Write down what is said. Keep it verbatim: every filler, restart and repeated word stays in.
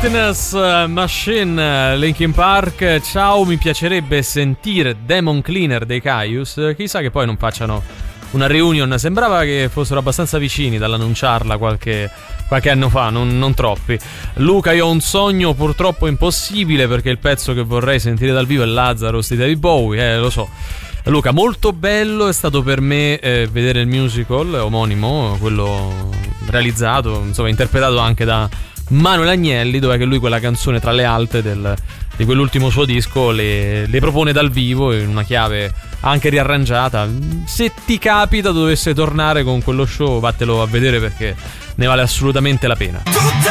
Fitness Machine, Linkin Park. Ciao, mi piacerebbe sentire Demon Cleaner dei Caius. Chissà che poi non facciano una reunion. Sembrava che fossero abbastanza vicini dall'annunciarla qualche, qualche anno fa, non, non troppi. Luca, io ho un sogno purtroppo impossibile, perché il pezzo che vorrei sentire dal vivo è Lazarus di David Bowie. Eh, lo so. Luca, molto bello è stato per me eh, vedere il musical omonimo, quello realizzato, insomma interpretato anche da Manuel Agnelli, dove che lui quella canzone tra le alte del, di quell'ultimo suo disco le, le propone dal vivo in una chiave anche riarrangiata. Se ti capita dovesse tornare con quello show, vattelo a vedere perché ne vale assolutamente la pena.